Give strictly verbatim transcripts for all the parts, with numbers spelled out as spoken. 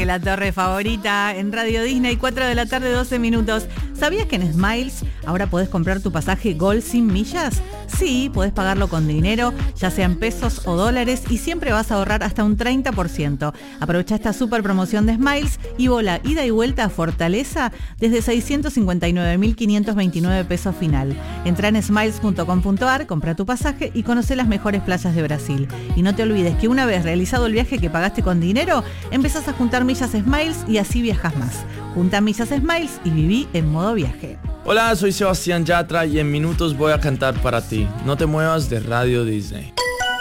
que la torre favorita en Radio Disney, cuatro de la tarde, doce minutos. ¿Sabías que en Smiles ahora podés comprar tu pasaje Gold sin millas? Sí, podés pagarlo con dinero, ya sea en pesos o dólares, y siempre vas a ahorrar hasta un treinta por ciento. Aprovecha esta super promoción de Smiles y vola ida y vuelta a Fortaleza desde seiscientos cincuenta y nueve mil quinientos veintinueve pesos final. Entra en smiles punto com punto a r, compra tu pasaje y conoce las mejores playas de Brasil. Y no te olvides que una vez realizado el viaje que pagaste con dinero, empezás a juntar millas Smiles y así viajas más. Junta millas Smiles y viví en modo viaje. Hola, soy Sebastián Yatra y en minutos voy a cantar para ti. No te muevas de Radio Disney.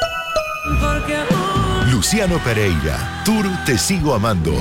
Luciano Pereira, Tour Te Sigo Amando.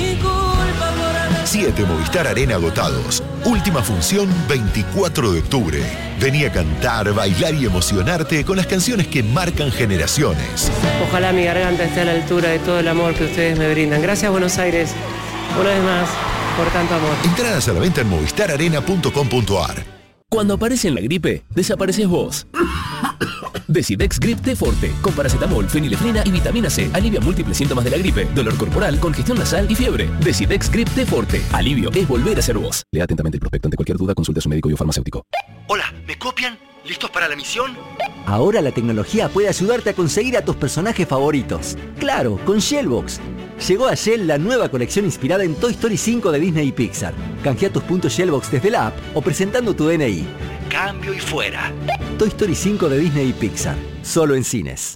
Siete Movistar Arena agotados. Última función veinticuatro de octubre. Vení a cantar, bailar y emocionarte con las canciones que marcan generaciones. Ojalá mi garganta esté a la altura de todo el amor que ustedes me brindan. Gracias, Buenos Aires, una vez más, por tanto amor. Entradas a la venta en movistar arena punto com punto a r. Cuando aparece en la gripe, desapareces vos. Decidex Grip T-Forte, con paracetamol, fenilefrina y vitamina C. Alivia múltiples síntomas de la gripe, dolor corporal, congestión nasal y fiebre. Decidex Grip T-Forte. Alivio es volver a ser vos. Lea atentamente el prospecto. Ante cualquier duda, consulte a su médico y o farmacéutico. Hola, ¿me copian? ¿Listos para la misión? Ahora la tecnología puede ayudarte a conseguir a tus personajes favoritos. Claro, con Shellbox. Llegó a Shell la nueva colección inspirada en Toy Story cinco de Disney y Pixar. Canjea tus puntos Shellbox desde la app o presentando tu D N I. Cambio y fuera. Toy Story cinco de Disney y Pixar. Solo en cines.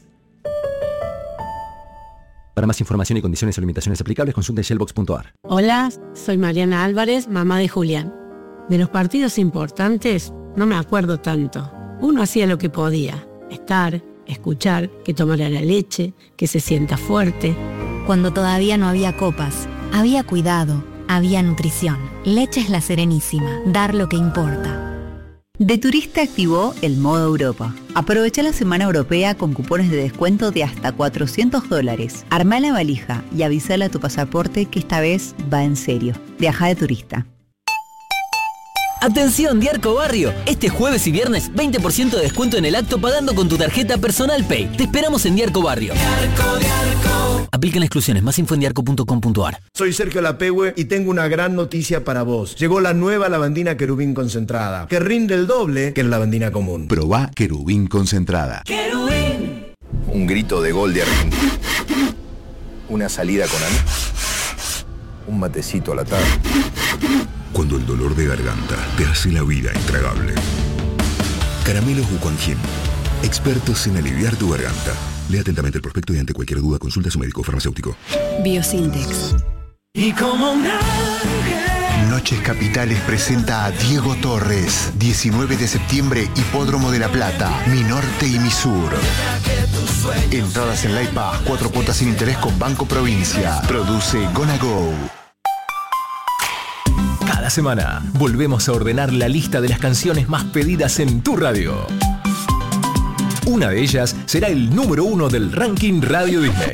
Para más información y condiciones o limitaciones aplicables, consulte shellbox punto a r. Hola, soy Mariana Álvarez, mamá de Julián. De los partidos importantes no me acuerdo tanto. Uno hacía lo que podía. Estar, escuchar, que tomara la leche, que se sienta fuerte. Cuando todavía no había copas, había cuidado, había nutrición. Leches La Serenísima, dar lo que importa. De Turista activó el modo Europa. Aprovecha la semana europea con cupones de descuento de hasta cuatrocientos dólares. Armá la valija y avísale a tu pasaporte que esta vez va en serio. Viaja de turista. Atención, Diarco Barrio. Este jueves y viernes, veinte por ciento de descuento en el acto pagando con tu tarjeta Personal Pay. Te esperamos en Diarco Barrio. Diarco, Diarco. Aplican exclusiones. Más info en diarco punto com punto a r. Soy Sergio Lapehue y tengo una gran noticia para vos. Llegó la nueva lavandina Querubín concentrada, que rinde el doble que la lavandina común. Probá Querubín concentrada. ¡Querubín! Un grito de gol de Argentina. Una salida con Ana. Un matecito a la tarde. Cuando el dolor de garganta te hace la vida intragable. Caramelos Wuquanjin, expertos en aliviar tu garganta. Lea atentamente el prospecto y ante cualquier duda consulta a su médico o farmacéutico. Biosintex. Y como un ángel. Noches Capitales presenta a Diego Torres. diecinueve de septiembre, Hipódromo de La Plata, Mi Norte y Mi Sur. Entradas en Live Pass, cuatro cuotas sin interés con Banco Provincia. Produce Gonna Go. Cada semana volvemos a ordenar la lista de las canciones más pedidas en tu radio. Una de ellas será el número uno del ranking Radio Disney.